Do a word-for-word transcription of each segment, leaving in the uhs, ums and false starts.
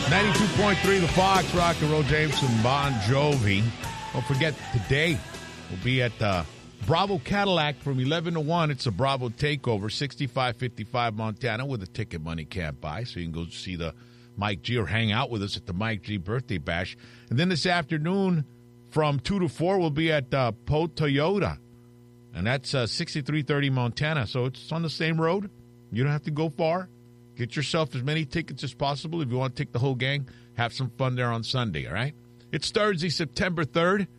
ninety-two point three The Fox, Rock and Roll, Jameson, Bon Jovi. Don't forget, today we'll be at uh, Bravo Cadillac from eleven to one. It's a Bravo takeover, sixty-five fifty-five Montana, with a ticket money can't buy. So you can go see the Mike G or hang out with us at the Mike G birthday bash. And then this afternoon from two to four, we'll be at uh, Poe Toyota. And that's uh, sixty-three thirty Montana. So it's on the same road. You don't have to go far. Get yourself as many tickets as possible. If you want to take the whole gang, have some fun there on Sunday, all right? It's Thursday, September third,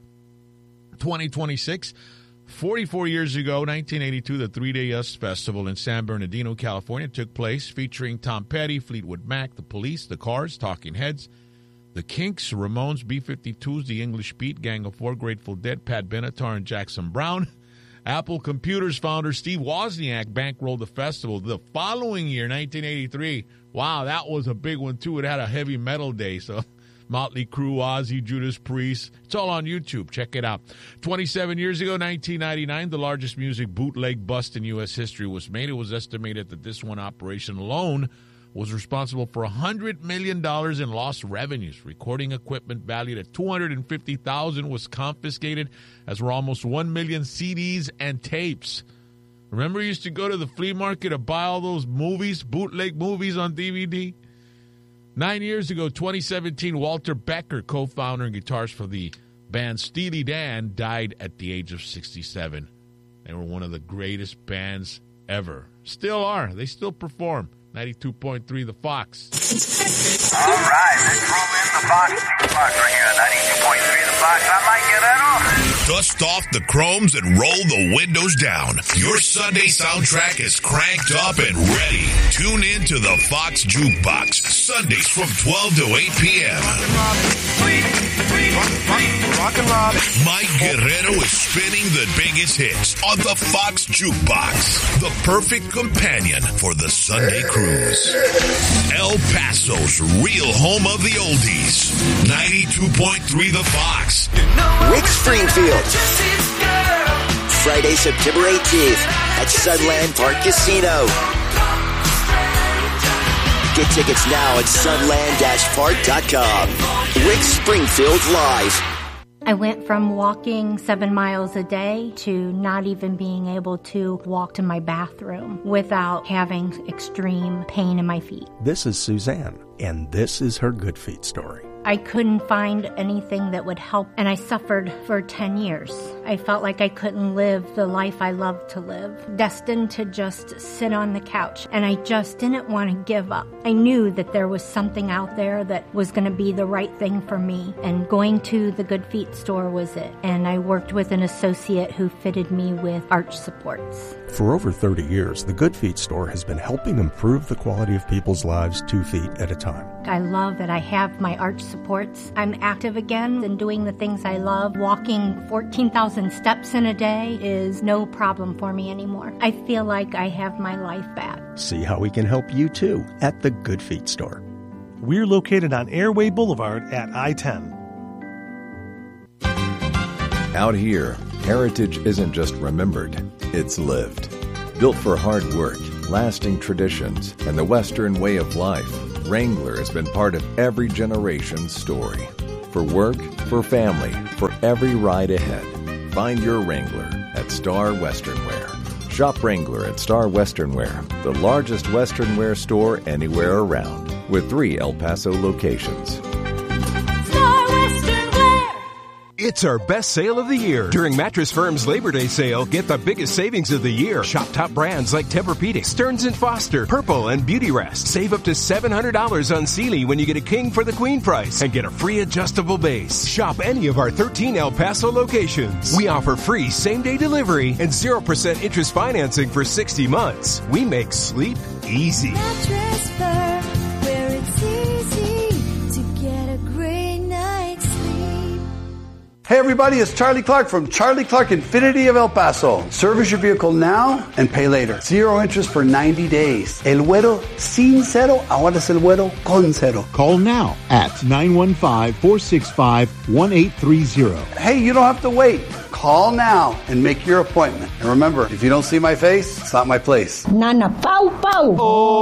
twenty twenty-six. forty-four years ago, nineteen eighty-two, the Three-Day Yes Festival in San Bernardino, California took place, featuring Tom Petty, Fleetwood Mac, The Police, The Cars, Talking Heads, The Kinks, Ramones, B fifty-twos, The English Beat, Gang of Four, Grateful Dead, Pat Benatar, and Jackson Browne. Apple Computers founder Steve Wozniak bankrolled the festival. The following year, nineteen eighty-three, wow, that was a big one, too. It had a heavy metal day, so Motley Crue, Ozzy, Judas Priest. It's all on YouTube. Check it out. twenty-seven years ago, nineteen ninety-nine, the largest music bootleg bust in U S history was made. It was estimated that this one operation alone was responsible for one hundred million dollars in lost revenues. Recording equipment valued at two hundred fifty thousand dollars was confiscated, as were almost one million C Ds and tapes. Remember, you used to go to the flea market to buy all those movies, bootleg movies on D V D? Nine years ago, twenty seventeen, Walter Becker, co-founder and guitarist for the band Steely Dan, died at the age of sixty-seven. They were one of the greatest bands ever. Still are. They still perform. ninety-two point three The Fox. All right, let's roll in the Fox. Fox right here, ninety-two point three The Fox. I might get that off. Dust off the chromes and roll the windows down. Your Sunday soundtrack is cranked up and ready. Tune in to the Fox Jukebox, Sundays from twelve to eight p.m. Mike Guerrero is spinning the biggest hits on the Fox Jukebox, the perfect companion for the Sunday cruise. El Paso's real home of the oldies, ninety-two point three The Fox. Rick Springfield, Friday, September eighteenth at Sunland Park Casino. Get tickets now at sunland dash park dot com. Rick Springfield live. I went from walking seven miles a day to not even being able to walk to my bathroom without having extreme pain in my feet. This is Suzanne, and this is her Good Feet story. I couldn't find anything that would help, and I suffered for ten years. I felt like I couldn't live the life I loved to live, destined to just sit on the couch, and I just didn't want to give up. I knew that there was something out there that was going to be the right thing for me, and going to the Good Feet store was it. And I worked with an associate who fitted me with arch supports. For over thirty years, the Good Feet store has been helping improve the quality of people's lives two feet at a time. I love that I have my arch supports. I'm active again and doing the things I love. Walking fourteen thousand steps in a day is no problem for me anymore. I feel like I have my life back. See how we can help you too at the Good Feet store. We're located on Airway Boulevard at I ten. Out here, heritage isn't just remembered, it's lived. Built for hard work, lasting traditions, and the Western way of life, Wrangler has been part of every generation's story. For work, for family, for every ride ahead. Find your Wrangler at Star Western Wear. Shop Wrangler at Star Western Wear, the largest Western wear store anywhere around, with three El Paso locations. It's our best sale of the year. During Mattress Firm's Labor Day sale, get the biggest savings of the year. Shop top brands like Tempur-Pedic, Stearns and Foster, Purple, and Beautyrest. Save up to seven hundred dollars on Sealy when you get a king for the queen price and get a free adjustable base. Shop any of our thirteen El Paso locations. We offer free same-day delivery and zero percent interest financing for sixty months. We make sleep easy. Mattress Firm, where it's easy to get a great night's sleep. Hey everybody, it's Charlie Clark from Charlie Clark Infinity of El Paso. Service your vehicle now and pay later. Zero interest for ninety days. El Güero sin cero, ahora es el Güero con cero. Call now at nine one five, four six five, one eight three zero. Hey, you don't have to wait. Call now and make your appointment. And remember, if you don't see my face, it's not my place. Nana Pau Pau.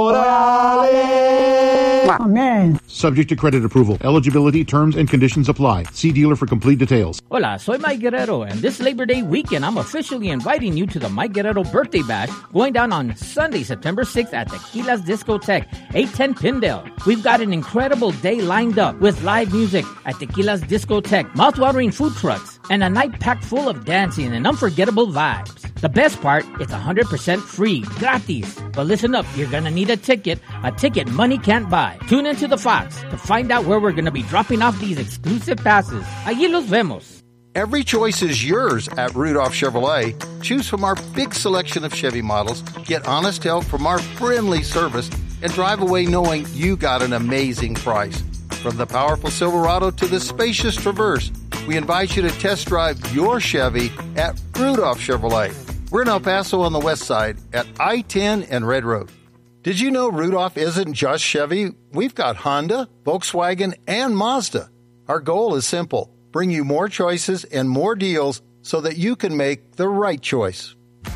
Amen. Subject to credit approval. Eligibility, terms, and conditions apply. See dealer for complete details. Hola, soy Mike Guerrero, and this Labor Day weekend, I'm officially inviting you to the Mike Guerrero Birthday Bash going down on Sunday, September sixth at Tequila's Discotheque, eight ten Pindale. We've got an incredible day lined up with live music at Tequila's Discotheque, mouthwatering food trucks, and a night packed full of dancing and unforgettable vibes. The best part, it's one hundred percent free, gratis. But listen up, you're gonna need a ticket, a ticket money can't buy. Tune into the Fox to find out where we're gonna be dropping off these exclusive passes. Allí los vemos. Every choice is yours at Rudolph Chevrolet. Choose from our big selection of Chevy models, get honest help from our friendly service, and drive away knowing you got an amazing price. From the powerful Silverado to the spacious Traverse, we invite you to test drive your Chevy at Rudolph Chevrolet. We're in El Paso on the west side at I ten and Red Road. Did you know Rudolph isn't just Chevy? We've got Honda, Volkswagen, and Mazda. Our goal is simple. Bring you more choices and more deals so that you can make the right choice.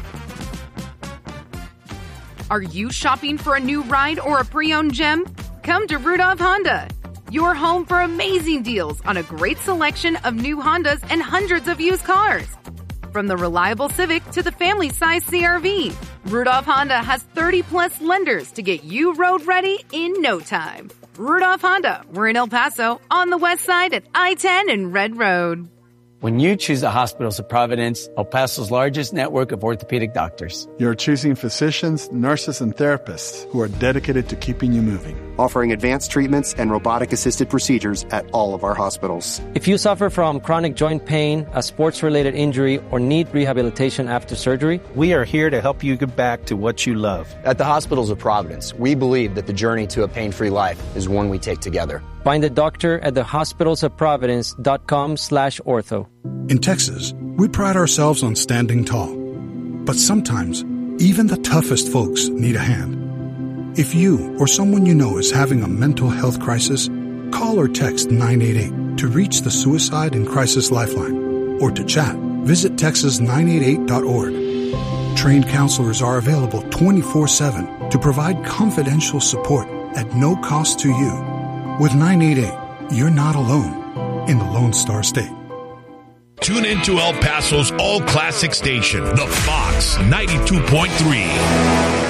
Are you shopping for a new ride or a pre-owned gem? Come to Rudolph Honda. Your home for amazing deals on a great selection of new Hondas and hundreds of used cars. From the reliable Civic to the family-size C R V, Rudolph Honda has thirty plus lenders to get you road ready in no time. Rudolph Honda, we're in El Paso on the west side at I ten and Red Road. When you choose the Hospitals of Providence, El Paso's largest network of orthopedic doctors, you're choosing physicians, nurses, and therapists who are dedicated to keeping you moving. Offering advanced treatments and robotic-assisted procedures at all of our hospitals. If you suffer from chronic joint pain, a sports-related injury, or need rehabilitation after surgery, we are here to help you get back to what you love. At the Hospitals of Providence, we believe that the journey to a pain-free life is one we take together. Find a doctor at the hospitals of providence dot com slash ortho. In Texas, we pride ourselves on standing tall. But sometimes, even the toughest folks need a hand. If you or someone you know is having a mental health crisis, call or text nine eight eight to reach the Suicide and Crisis Lifeline. Or to chat, visit texas nine eight eight dot org. Trained counselors are available twenty-four seven to provide confidential support at no cost to you. With nine eight eight, you're not alone in the Lone Star State. Tune in to El Paso's all-classic station, The Fox ninety-two point three.